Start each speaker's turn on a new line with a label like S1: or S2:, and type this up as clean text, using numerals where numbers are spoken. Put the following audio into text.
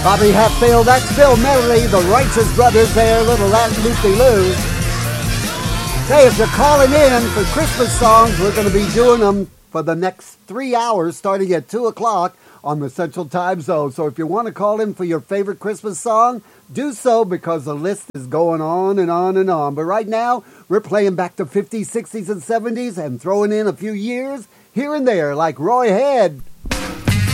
S1: Bobby Hatfield, that's Bill Medley, the Righteous Brothers there, little loop-de-loo. Hey, if you're calling in for Christmas songs, we're going to be doing them for the next 3 hours, starting at 2 o'clock on the Central Time Zone. So if you want to call in for your favorite Christmas song, do so, because the list is going on and on and on. But right now, we're playing back to 50s, 60s, and 70s and throwing in a few years here and there, like Roy Head.